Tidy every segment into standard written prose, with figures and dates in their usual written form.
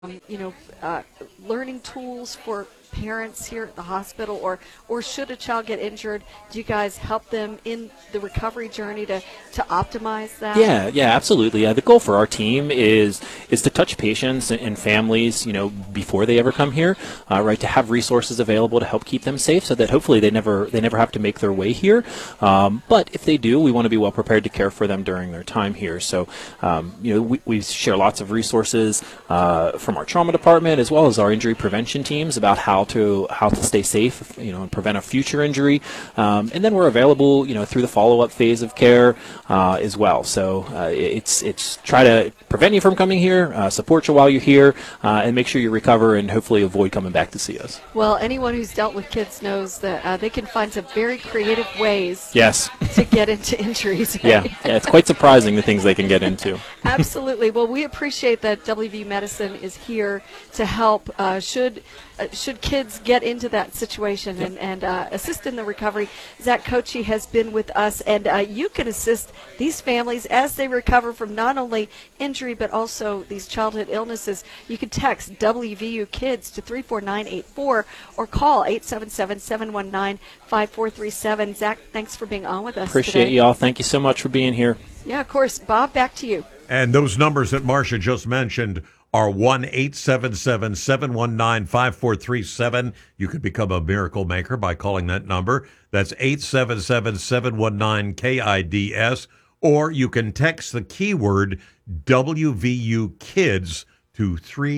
you know, learning tools for parents here at the hospital, or should a child get injured, do you guys help them in the recovery journey to optimize that? Yeah, absolutely. The goal for our team is to touch patients and families, before they ever come here, right? To have resources available to help keep them safe, so that hopefully they never have to make their way here. But if they do, we want to be well prepared to care for them during their time here. So, we share lots of resources from our trauma department as well as our injury prevention teams about how to stay safe, and prevent a future injury. And then we're available, through the follow-up phase of care as well. So it's try to prevent you from coming here, support you while you're here, and make sure you recover and hopefully avoid coming back to see us. Well, anyone who's dealt with kids knows that they can find some very creative ways Yes. to get into injuries. Yeah, it's quite surprising the things they can get into. Absolutely. Well, we appreciate that WV Medicine is here to help should kids get into that situation and assist in the recovery. Zach Kochi has been with us, and you can assist these families as they recover from not only injury but also these childhood illnesses. You can text WVU Kids to 34984 or call 877-719-5437. Zach, thanks for being on with us Appreciate today. you all. Thank you so much for being here. Yeah, of course. Bob, back to you. And those numbers that Marcia just mentioned are 1-877-719-5437. You could become a miracle maker by calling that number. That's 877-719-KIDS. Or you can text the keyword WVU Kids to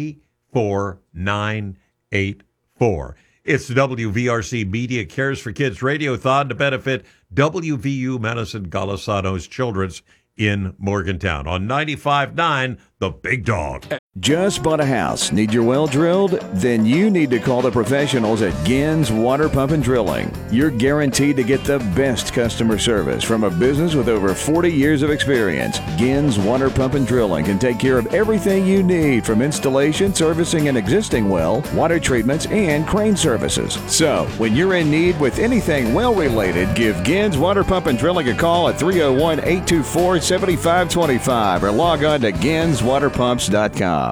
34984. It's the WVRC Media Cares for Kids Radiothon to benefit WVU Madison Golisano's Children's in Morgantown on 95.9 The Big Dog. Just bought a house? Need your well drilled? Then you need to call the professionals at Gins Water Pump and Drilling. You're guaranteed to get the best customer service from a business with over 40 years of experience. Gins Water Pump and Drilling can take care of everything you need, from installation, servicing an existing well, water treatments, and crane services. So, when you're in need with anything well-related, give Gins Water Pump and Drilling a call at 301-824-7525 or log on to ginswaterpumps.com.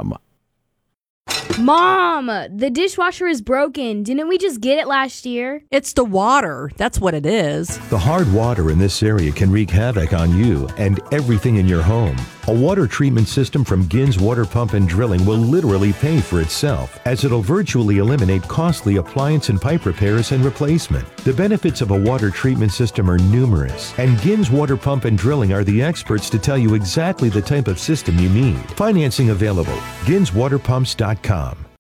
Mom, the dishwasher is broken. Didn't we just get it last year? It's the water. That's what it is. The hard water in this area can wreak havoc on you and everything in your home. A water treatment system from Gins Water Pump and Drilling will literally pay for itself, as it'll virtually eliminate costly appliance and pipe repairs and replacement. The benefits of a water treatment system are numerous, and Gins Water Pump and Drilling are the experts to tell you exactly the type of system you need. Financing available. GinsWaterPumps.com.